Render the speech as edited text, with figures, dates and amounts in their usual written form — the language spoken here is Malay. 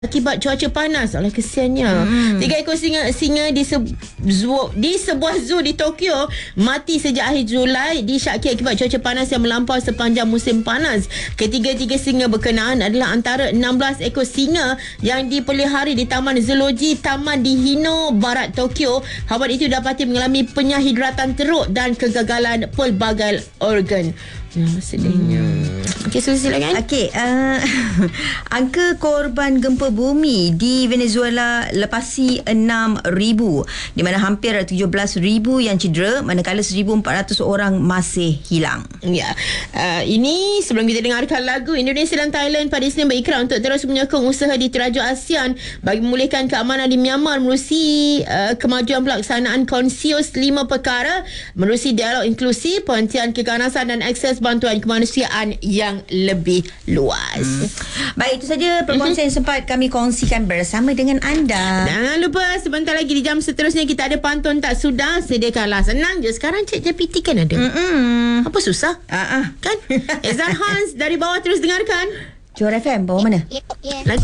akibat cuaca panas. Oleh kesiannya. 3 ekor singa di sebuah zoo di Tokyo mati sejak akhir Julai disyaki akibat cuaca panas yang melampau sepanjang musim panas. Ketiga-tiga singa berkenaan adalah antara 16 ekor singa yang dipelihara di Taman Zoologi Taman di Hino, Barat Tokyo. Haiwan itu dapati mengalami penyahidratan teruk dan kegagalan pelbagai organ. Sedihnya. Okey, silakan. Okey, angka korban gempa bumi di Venezuela lepasi 6,000, di mana hampir 17,000 yang cedera, manakala 1,400 orang masih hilang. Ya, ini sebelum kita dengarkan lagu, Indonesia dan Thailand pada Isnin berikrar untuk terus menyokong usaha di Terajuk ASEAN bagi memulihkan keamanan di Myanmar menerusi kemajuan pelaksanaan konsius 5 perkara, menerusi dialog inklusif, penghentian keganasan dan akses bantuan kemanusiaan yang lebih luas. Baik, itu saja perkongsian yang sempat kami kongsikan bersama dengan anda. Jangan lupa sebentar lagi di jam seterusnya kita ada pantun tak sudah. Sediakanlah. Senang je sekarang, ChatGPT kan ada. Apa susah? Kan? Ezan Hans dari bawah terus dengarkan Johor FM bawah mana? Lagi